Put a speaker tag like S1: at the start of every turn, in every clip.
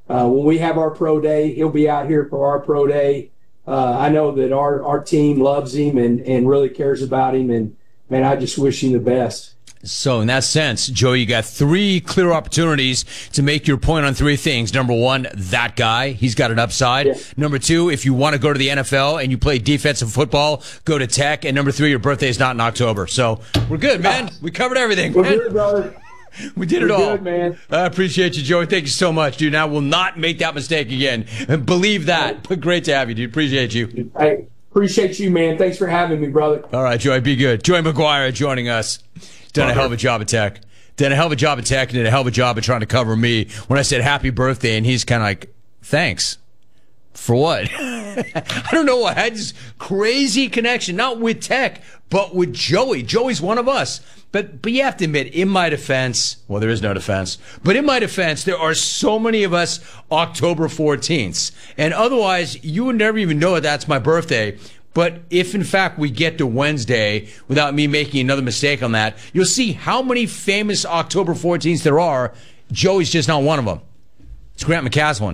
S1: When we have our pro day, he'll be out here for our pro day. I know that our team loves him and really cares about him, and man, I just wish him the best.
S2: So in that sense, Joe, you got 3 clear opportunities to make your point on 3 things. Number 1, that guy, he's got an upside. Yeah. Number 2, if you want to go to the NFL and you play defensive football, go to Tech. And number 3, your birthday is not in October. So we're good, man. We covered everything.
S1: We're good, brother.
S2: We did it all.
S1: Good, man.
S2: I appreciate you, Joey. Thank you so much, dude. I will not make that mistake again. Believe that. But great to have you, dude. Appreciate you.
S1: I appreciate you, man. Thanks for having me, brother.
S2: All right, Joey, be good. Joey McGuire joining us. Done a hell of a job at Tech. Did a hell of a job at Tech and did a hell of a job at trying to cover me when I said happy birthday, and he's kind of like, thanks. For what? I don't know. I had this crazy connection, not with Tech, but with Joey. Joey's one of us. But you have to admit, in my defense, well, there is no defense, but in my defense, there are so many of us October 14th. And otherwise, you would never even know that that's my birthday. But if, in fact, we get to Wednesday without me making another mistake on that, you'll see how many famous October 14th there are. Joey's just not one of them. It's Grant McCaslin.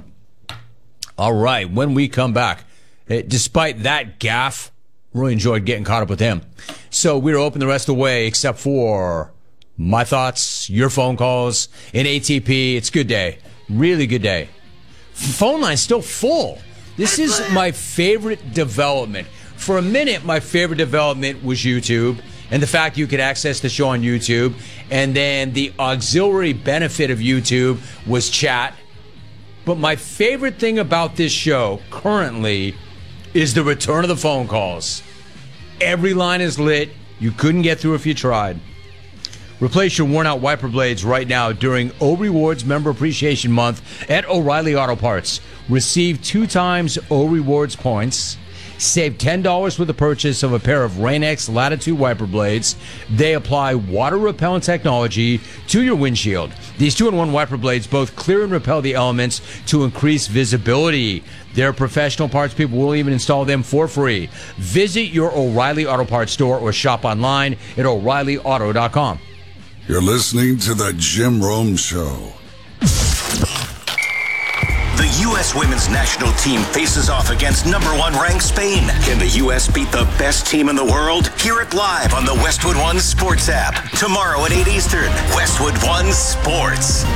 S2: All right, when we come back, despite that gaffe, really enjoyed getting caught up with him. So we're open the rest of the way except for my thoughts, your phone calls, in ATP. It's a good day. Really good day. Phone line's still full. This is my favorite development. For a minute, my favorite development was YouTube and the fact you could access the show on YouTube. And then the auxiliary benefit of YouTube was chat. But my favorite thing about this show currently is the return of the phone calls. Every line is lit. You couldn't get through if you tried. Replace your worn-out wiper blades right now during O Rewards Member Appreciation Month at O'Reilly Auto Parts. Receive 2 times O Rewards points. Save $10 with the purchase of a pair of Rain-X Latitude wiper blades. They apply water-repellent technology to your windshield. These 2-in-1 wiper blades both clear and repel the elements to increase visibility. Their professional parts people will even install them for free. Visit your O'Reilly Auto Parts store or shop online at O'ReillyAuto.com.
S3: You're listening to The Jim Rome Show.
S4: The U.S. women's national team faces off against number 1 ranked Spain. Can the U.S. beat the best team in the world? Hear it live on the Westwood One Sports app. Tomorrow at 8 Eastern, Westwood One Sports.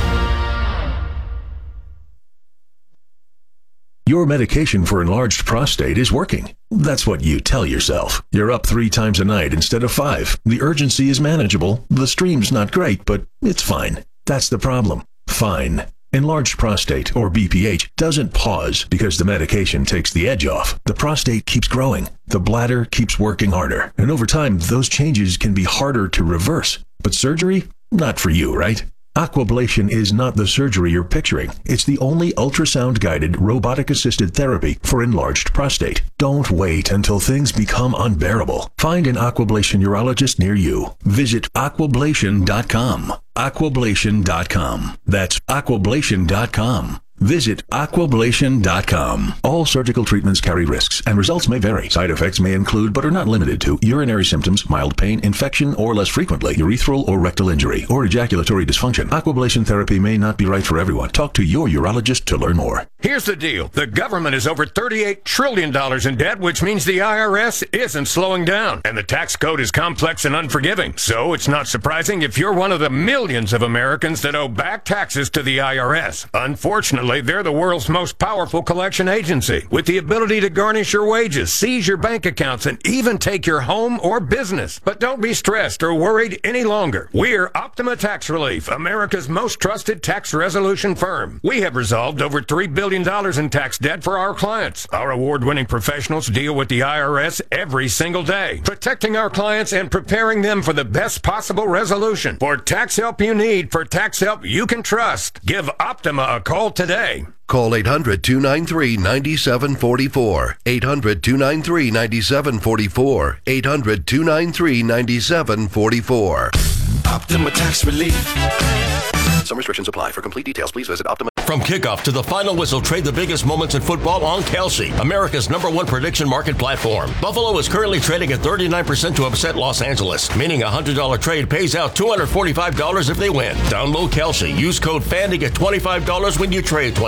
S5: Your medication for enlarged prostate is working. That's what you tell yourself. You're up 3 times a night instead of 5. The urgency is manageable. The stream's not great, but it's fine. That's the problem. Fine. Enlarged prostate, or BPH, doesn't pause because the medication takes the edge off. The prostate keeps growing. The bladder keeps working harder. And over time, those changes can be harder to reverse. But surgery? Not for you, right? Aquablation is not the surgery you're picturing. It's the only ultrasound-guided, robotic-assisted therapy for enlarged prostate. Don't wait until things become unbearable. Find an Aquablation urologist near you. Visit aquablation.com. Aquablation.com. That's aquablation.com. Visit aquablation.com. All surgical treatments carry risks, and results may vary. Side effects may include, but are not limited to, urinary symptoms, mild pain, infection, or less frequently, urethral or rectal injury, or ejaculatory dysfunction. Aquablation therapy may not be right for everyone. Talk to your urologist to learn more.
S6: Here's the deal. The government is over $38 trillion in debt, which means the IRS isn't slowing down. And the tax code is complex and unforgiving. So it's not surprising if you're one of the millions of Americans that owe back taxes to the IRS. Unfortunately, they're the world's most powerful collection agency, with the ability to garnish your wages, seize your bank accounts, and even take your home or business. But don't be stressed or worried any longer. We're Optima Tax Relief, America's most trusted tax resolution firm. We have resolved over $3 billion in tax debt for our clients. Our award-winning professionals deal with the IRS every single day, protecting our clients and preparing them for the best possible resolution. For tax help you need, for tax help you can trust, give Optima a call today.
S7: Call 800-293-9744. 800-293-9744. 800-293-9744.
S4: Optima Tax Relief.
S7: Some restrictions apply. For complete details, please visit Optima.
S8: From kickoff to the final whistle, trade the biggest moments in football on Kelsey, America's #1 prediction market platform. Buffalo is currently trading at 39% to upset Los Angeles, meaning a $100 trade pays out $245 if they win. Download Kelsey. Use code FAN to get $25 when you trade